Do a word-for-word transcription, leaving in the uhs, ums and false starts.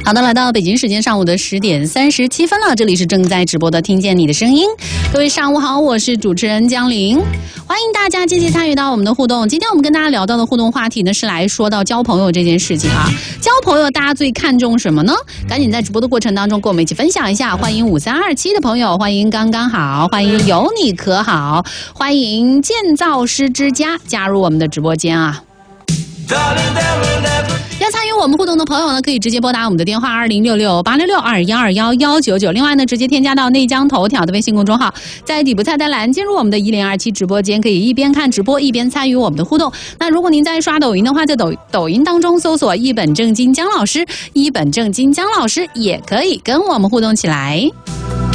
好的，来到北京时间上午的十点三十七分了，这里是正在直播的听见你的声音。各位上午好，我是主持人江玲，欢迎大家积极参与到我们的互动。今天我们跟大家聊到的互动话题呢，是来说到交朋友这件事情啊。交朋友大家最看重什么呢？赶紧在直播的过程当中跟我们一起分享一下。欢迎五三二七的朋友，欢迎刚刚好，欢迎有你可好，欢迎建造师之家加入我们的直播间啊。要参与我们互动的朋友呢，可以直接拨打我们的电话二零六六八六六二幺二幺幺九九。另外呢，直接添加到内江头条的微信公众号，在底部菜单栏进入我们的一零二七直播间，可以一边看直播一边参与我们的互动。那如果您在刷抖音的话，在抖抖音当中搜索一本正经姜老师，一本正经姜老师也可以跟我们互动起来。